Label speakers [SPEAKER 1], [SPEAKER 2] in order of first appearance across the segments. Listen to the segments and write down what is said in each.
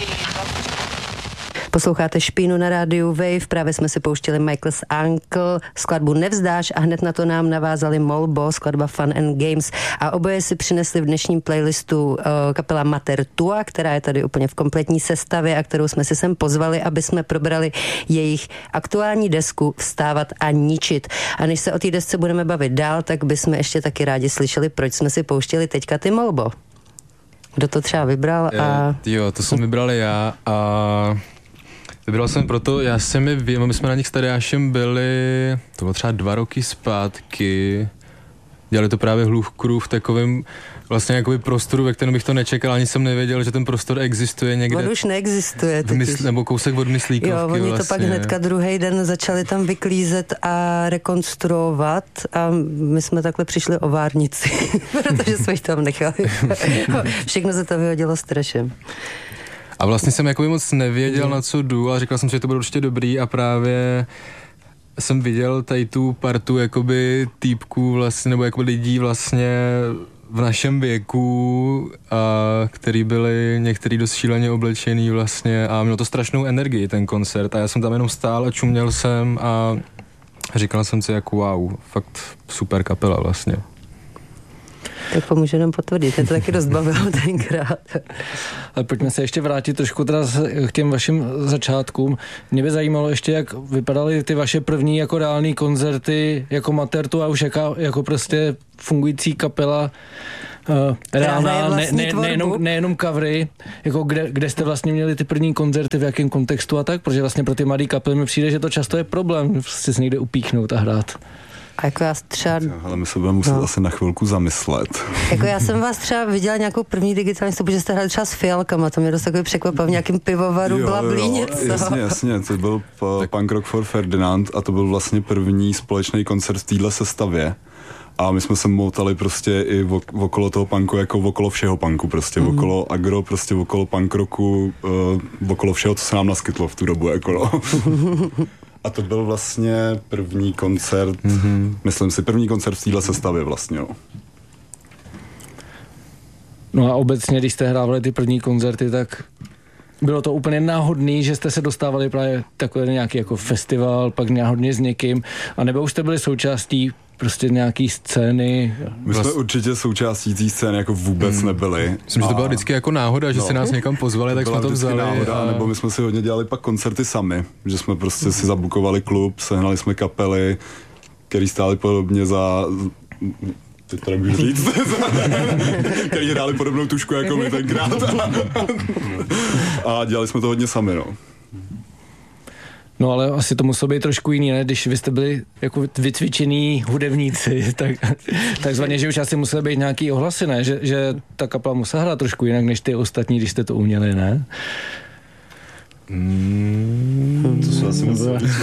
[SPEAKER 1] Posloucháte Špínu na rádiu Wave, právě jsme si pouštěli Michael's Uncle, skladbu Nevzdáš a hned na to nám navázali Molbo, skladba Fun and Games a oboje si přinesli v dnešním playlistu kapela Mater Tua, která je tady úplně v kompletní sestavě a kterou jsme si sem pozvali, aby jsme probrali jejich aktuální desku Vstávat a ničit. A než se o té desce budeme bavit dál, tak bychom ještě taky rádi slyšeli, proč jsme si pouštěli teďka ty Molbo. Kdo to třeba vybral?
[SPEAKER 2] Jo, to jsem vybral já a vybral jsem proto, my jsme na nich s Tadeášem byli, to bylo třeba 2 roky zpátky, dělali to právě Hluchkru v takovém vlastně jakoby prostoru, ve kterém bych to nečekal, ani jsem nevěděl, že ten prostor existuje někde.
[SPEAKER 1] On už neexistuje.
[SPEAKER 2] Nebo kousek od Myslíkovky.
[SPEAKER 1] Jo, oni
[SPEAKER 2] vlastně.
[SPEAKER 1] To pak hnedka druhý den začali tam vyklízet a rekonstruovat a my jsme takhle přišli o várnici, protože jsme jich tam nechali. Všechno se to vyhodilo strašem.
[SPEAKER 2] A vlastně jsem jakoby moc nevěděl, na co jdu, ale říkal jsem si, že to bude určitě dobrý a právě jsem viděl tady tu partu jakoby týpků vlastně, nebo jakoby lidí vlastně v našem věku, který byli některý dost šíleně oblečený vlastně a mělo to strašnou energii ten koncert a já jsem tam jenom stál a čuměl jsem a říkal jsem si jako wow, fakt super kapela vlastně.
[SPEAKER 1] Tak pomůže nám potvrdit, mě to taky dost bavilo tenkrát.
[SPEAKER 3] Ale pojďme se ještě vrátit trošku teda k těm vašim začátkům. Mě by zajímalo ještě, jak vypadaly ty vaše první jako reální koncerty jako Mater Tua a už jako prostě fungující kapela reálná, nejenom covery, jako kde jste vlastně měli ty první koncerty, v jakém kontextu a tak, protože vlastně pro ty mladý kapely mi přijde, že to často je problém, prostě se někde upíchnout a hrát.
[SPEAKER 1] A jako já třeba...
[SPEAKER 4] Ale my se budeme muset asi na chvilku zamyslet.
[SPEAKER 1] Jako já jsem vás třeba viděla nějakou první digitální stopu, že jste hráli třeba s fialkama, to mě dost takový překvapil, v nějakým pivovaru Blablí něco.
[SPEAKER 4] Jasně, to byl Punk Rock for Ferdinand a to byl vlastně první společný koncert v téhle sestavě. A my jsme se moutali prostě i okolo toho punku, jako okolo všeho punku prostě, okolo agro, prostě okolo punk rocku, okolo všeho, co se nám naskytlo v tu dobu, jako no. A to byl vlastně první koncert, myslím si, první koncert v téhle sestavě vlastně, jo.
[SPEAKER 3] No a obecně, když jste hrávali ty první koncerty, tak bylo to úplně náhodný, že jste se dostávali právě takový nějaký jako festival, pak náhodně s někým, a nebo už jste byli součástí prostě nějaký scény.
[SPEAKER 4] My jsme určitě součástí té scény jako vůbec nebyli.
[SPEAKER 2] Myslím, že to byla vždycky jako náhoda, že se nás někam pozvali, tak jsme to vzali.
[SPEAKER 4] Náhoda, nebo my jsme si hodně dělali pak koncerty sami, že jsme prostě si zabukovali klub, sehnali jsme kapely, který stály podobně za... Teď to nemůžu říct. Který hráli podobnou tušku jako my tenkrát. A dělali jsme to hodně sami, no.
[SPEAKER 3] No ale asi to muselo být trošku jiný, ne? Když vy jste byli jako vycvičení hudebníci, takzvaně, že už asi museli být nějaký ohlasy, ne? Že ta kapela musela hrát trošku jinak než ty ostatní, když jste to uměli, ne?
[SPEAKER 4] To se asi muselo říct.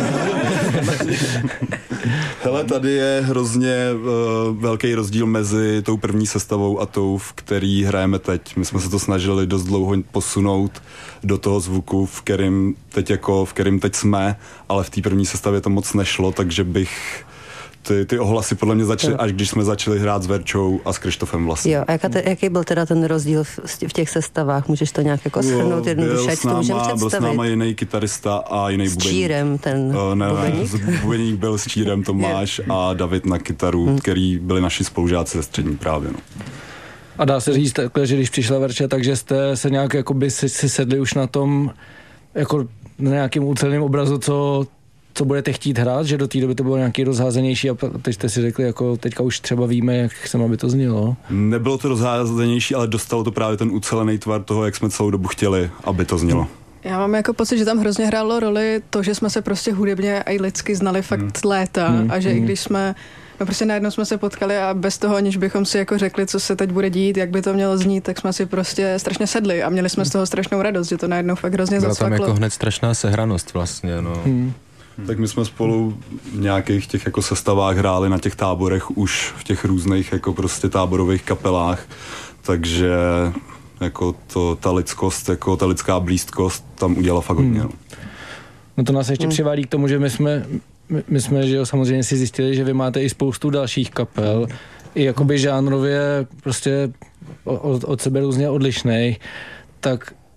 [SPEAKER 4] Hele, tady je hrozně velký rozdíl mezi tou první sestavou a tou, v který hrajeme teď. My jsme se to snažili dost dlouho posunout do toho zvuku, v kterým teď jsme, ale v té první sestavě to moc nešlo, takže bych ty ohlasy podle mě začaly, až když jsme začali hrát s Verčou a s Krištofem vlastně.
[SPEAKER 1] Jo, a jaký byl teda ten rozdíl v těch sestavách? Můžeš to nějak jako shrnout jednoduše, ať to můžeme představit?
[SPEAKER 4] Byl s náma jiný kytarista a jiný bubeník.
[SPEAKER 1] S Čírem ten bubeník?
[SPEAKER 4] Bubeník byl s Čírem Tomáš a David na kytaru, který byli naši spolužáci ze střední právě. No.
[SPEAKER 3] A dá se říct takhle, že když přišla Verča, takže jste se nějak jakoby si sedli už na tom jako na nějakým uceleným obrazu, co budete chtít hrát, že do té doby to bylo nějaký rozházenější a teď jste si řekli, jako teďka už třeba víme, jak chceme, aby to znělo.
[SPEAKER 4] Nebylo to rozházenější, ale dostalo to právě ten ucelený tvar toho, jak jsme celou dobu chtěli, aby to znělo.
[SPEAKER 5] Já mám jako pocit, že tam hrozně hrálo roli to, že jsme se prostě hudebně a i lidsky znali fakt léta a že i když jsme prostě najednou jsme se potkali a bez toho, aniž bychom si jako řekli, co se teď bude dít, jak by to mělo znít, tak jsme si prostě strašně sedli a měli jsme z toho strašnou radost, že to najednou fakt hrozně zacvaklo.
[SPEAKER 2] Byla tam jako hned strašná sehranost vlastně, no.
[SPEAKER 4] Tak my jsme spolu v nějakých těch jako sestavách hráli na těch táborech už v těch různých jako prostě táborových kapelách, takže jako ta lidskost, jako ta lidská blízkost tam udělala fakt hodně.
[SPEAKER 3] No to nás ještě přivádí k tomu, že my jsme, že jo, samozřejmě si zjistili, že vy máte i spoustu dalších kapel, i jakoby žánrově prostě od sebe různě odlišnej, tak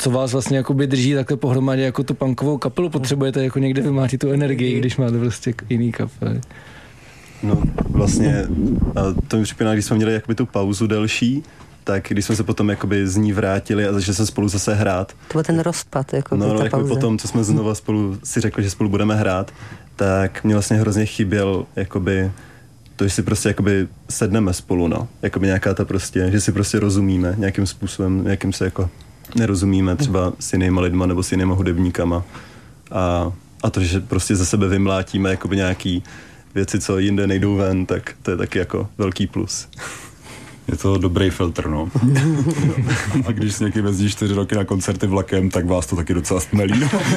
[SPEAKER 3] co vás vlastně jakoby drží takhle pohromadě jako tu punkovou kapelu? Potřebujete jako někde vymátit tu energii, když máte prostě jiný kapely?
[SPEAKER 6] No vlastně to mi připomíná, když jsme měli jakoby tu pauzu delší, tak když jsme se potom jakoby z ní vrátili a začali jsme spolu zase hrát.
[SPEAKER 1] To byl ten rozpad, jako
[SPEAKER 6] no,
[SPEAKER 1] ta
[SPEAKER 6] jakoby
[SPEAKER 1] pauza.
[SPEAKER 6] potom, co jsme znova spolu si řekli, že spolu budeme hrát, tak mě vlastně hrozně chyběl jakoby to, že si prostě jakoby sedneme spolu, no. Jakoby nějaká ta prostě, že si prostě rozumíme nějakým způsobem, jakým se jako nerozumíme třeba s jinýma lidma nebo s jinýma hudebníkama. A to, že prostě ze sebe vymlátíme jakoby nějaký věci, co jinde nejdou ven, tak to je taky jako velký plus.
[SPEAKER 4] Je to dobrý filtr, no. A když s někým jezdíš 4 roky na koncerty vlakem, tak vás to taky docela stmelí.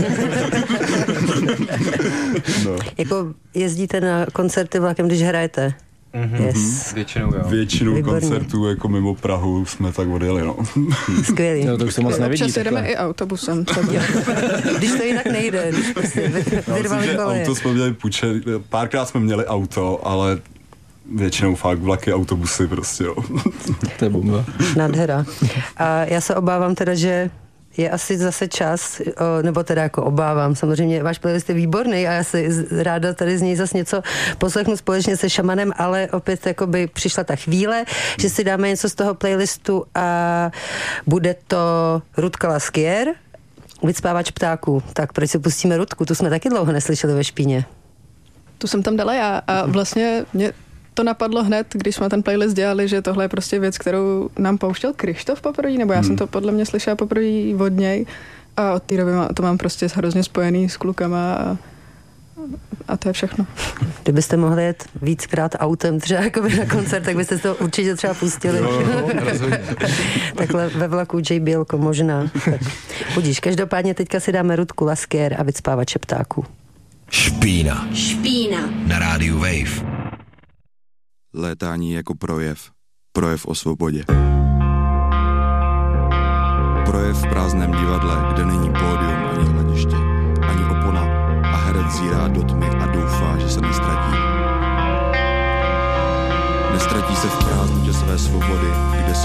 [SPEAKER 1] No. Jako jezdíte na koncerty vlakem, když hrajete? Yes.
[SPEAKER 2] Většinou, jo.
[SPEAKER 4] Většinu koncertů jako mimo Prahu jsme tak odjeli, no.
[SPEAKER 1] Skvělý.
[SPEAKER 3] No, to už se moc nevidí.
[SPEAKER 5] Občas jedeme i autobusem.
[SPEAKER 1] Když to jinak nejde, když prostě vyrvali koleje.
[SPEAKER 4] Auto jsme měli párkrát jsme měli auto, ale většinou fakt vlaky, autobusy prostě, jo.
[SPEAKER 3] To je bomba.
[SPEAKER 1] Nádhera. A já se obávám teda, že je asi zase čas, nebo teda jako obávám, samozřejmě váš playlist je výborný a já si ráda tady z něj zase něco poslechnu společně se Šamanem, ale opět jakoby přišla ta chvíle, že si dáme něco z toho playlistu a bude to Rudka Laskier, Vycpávač ptáků. Tak proč si pustíme Rudku? Tu jsme taky dlouho neslyšeli ve Špíně.
[SPEAKER 5] Tu jsem tam dala já a vlastně mě to napadlo hned, když jsme ten playlist dělali, že tohle je prostě věc, kterou nám pouštěl Krištof poprvé, nebo já jsem to podle mě slyšela poprvé od něj a od té doby to mám prostě hrozně spojený s klukama a to je všechno.
[SPEAKER 1] Kdybyste mohli jet víckrát autem třeba jakoby na koncert, tak byste to určitě třeba pustili. Takhle ve vlaku JBLko možná. Tak budíš. Každopádně teďka si dáme Rudku Laskier a Vycpávače ptáků.
[SPEAKER 7] Špína. Na rádiu Wave.
[SPEAKER 8] Létání jako projev. Projev o svobodě. Projev v prázdném divadle, kde není pódium ani hlediště, ani opona a herec zírá do tmy a doufá, že se nestratí. Nestratí se v prázdnotě své svobody, kde si